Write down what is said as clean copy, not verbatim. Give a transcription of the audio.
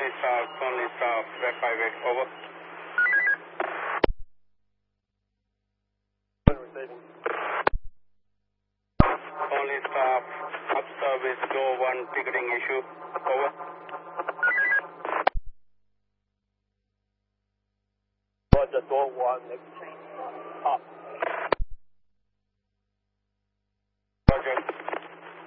only staff, Red 58, over. Only staff, up service, door 1, ticketing issue, over. Roger, door 1, next. Up.